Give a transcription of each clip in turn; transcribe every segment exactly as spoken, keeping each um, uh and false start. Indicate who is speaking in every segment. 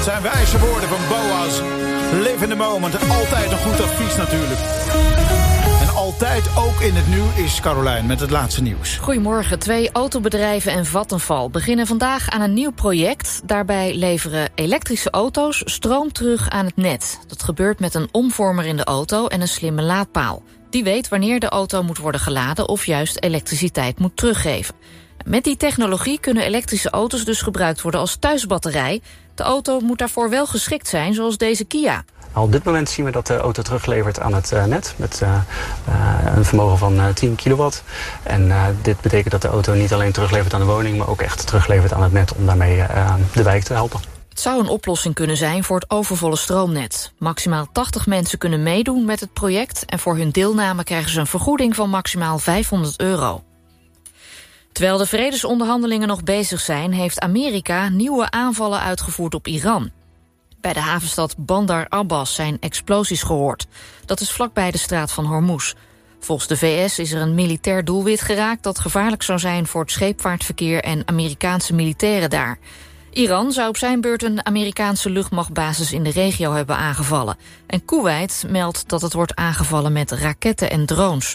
Speaker 1: zijn wijze woorden van Boaz. Live in the moment. Altijd een goed advies natuurlijk. En altijd ook in het nieuws is Carolijn met het laatste nieuws.
Speaker 2: Goedemorgen. Twee autobedrijven en Vattenfall beginnen vandaag aan een nieuw project. Daarbij leveren elektrische auto's stroom terug aan het net. Dat gebeurt met een omvormer in de auto en een slimme laadpaal. Die weet wanneer de auto moet worden geladen of juist elektriciteit moet teruggeven. Met die technologie kunnen elektrische auto's dus gebruikt worden als thuisbatterij. De auto moet daarvoor wel geschikt zijn, zoals deze Kia.
Speaker 3: Op dit moment zien we dat de auto teruglevert aan het uh, net met uh, uh, een vermogen van uh, tien kilowatt. En uh, dit betekent dat de auto niet alleen teruglevert aan de woning, maar ook echt teruglevert aan het net om daarmee uh, de wijk te helpen.
Speaker 2: Het zou een oplossing kunnen zijn voor het overvolle stroomnet. Maximaal tachtig mensen kunnen meedoen met het project en voor hun deelname krijgen ze een vergoeding van maximaal vijfhonderd euro. Terwijl de vredesonderhandelingen nog bezig zijn, heeft Amerika nieuwe aanvallen uitgevoerd op Iran. Bij de havenstad Bandar Abbas zijn explosies gehoord. Dat is vlakbij de straat van Hormuz. Volgens de V S is er een militair doelwit geraakt dat gevaarlijk zou zijn voor het scheepvaartverkeer en Amerikaanse militairen daar. Iran zou op zijn beurt een Amerikaanse luchtmachtbasis in de regio hebben aangevallen. En Koeweit meldt dat het wordt aangevallen met raketten en drones.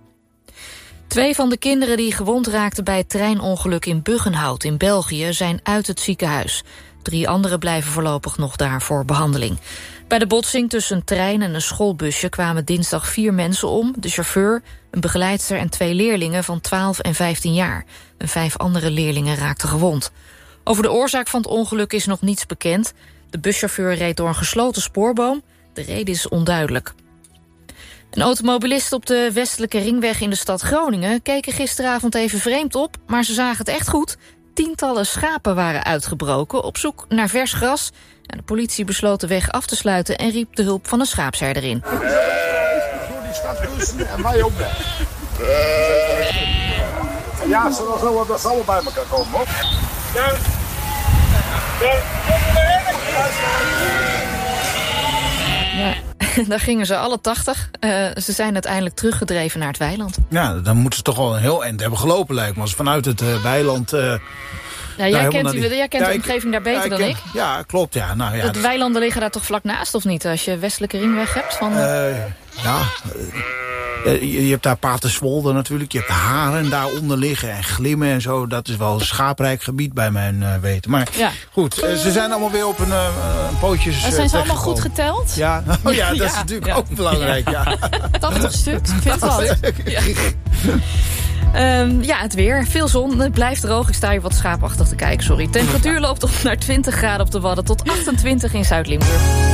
Speaker 2: Twee van de kinderen die gewond raakten bij het treinongeluk in Buggenhout in België zijn uit het ziekenhuis. Drie anderen blijven voorlopig nog daar voor behandeling. Bij de botsing tussen een trein en een schoolbusje kwamen dinsdag vier mensen om. De chauffeur, een begeleidster en twee leerlingen van twaalf en vijftien jaar. En vijf andere leerlingen raakten gewond. Over de oorzaak van het ongeluk is nog niets bekend. De buschauffeur reed door een gesloten spoorboom. De reden is onduidelijk. Een automobilist op de westelijke ringweg in de stad Groningen keken gisteravond even vreemd op, maar ze zagen het echt goed. Tientallen schapen waren uitgebroken op zoek naar vers gras. En de politie besloot de weg af te sluiten en riep de hulp van een schaapsherder in.
Speaker 4: Door die stad tussen en wij ook weg. Ja, ze zullen dat allemaal bij elkaar komen, hoor. Ja.
Speaker 2: Ja. Daar gingen ze alle tachtig. Uh, ze zijn uiteindelijk teruggedreven naar het weiland.
Speaker 1: Ja, dan moeten ze toch wel een heel eind hebben gelopen, lijkt me. Als vanuit het uh, weiland... Uh,
Speaker 2: ja, jij kent, die, jij kent ja, de omgeving daar beter
Speaker 1: ja, ik
Speaker 2: dan
Speaker 1: ken,
Speaker 2: ik.
Speaker 1: Ja, klopt. Ja. Nou, ja,
Speaker 2: de
Speaker 1: dus,
Speaker 2: weilanden liggen daar toch vlak naast, of niet? Als je westelijke ringweg hebt van...
Speaker 1: Uh, ja... Uh, Je, je hebt daar Paterswolde natuurlijk, je hebt Haren daaronder liggen en Glimmen en zo. Dat is wel een schaaprijk gebied bij mijn uh, weten. Maar ja. goed, uh, ze zijn allemaal weer op een, uh, een pootjes uh,
Speaker 2: Zijn ze allemaal goed geteld?
Speaker 1: Ja, oh ja, dat ja, is natuurlijk ja. ook belangrijk. Ja.
Speaker 2: tachtig stuk, ik vind het wat. Ja. Um, ja, het weer. Veel zon, het blijft droog. Ik sta hier wat schaapachtig te kijken, sorry. Temperatuur loopt op naar twintig graden op de Wadden tot achtentwintig in Zuid-Limburg.